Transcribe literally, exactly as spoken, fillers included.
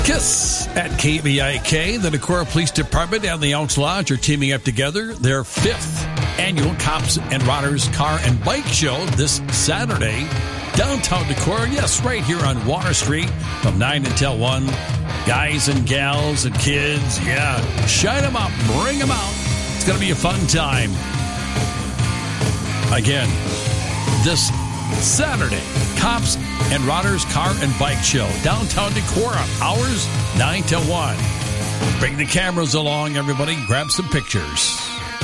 Kiss at K V I K. The Decorah Police Department and the Elks Lodge are teaming up together. Their fifth annual Cops and Rotters Car and Bike Show this Saturday. Downtown Decorah, yes, right here on Water Street from nine until one. Guys and gals and kids, yeah, shine them up, bring them out. It's going to be a fun time. Again, this Saturday, Cops and Rotters Car and Bike Show. Downtown Decorah, hours nine till one. Bring the cameras along, everybody. Grab some pictures.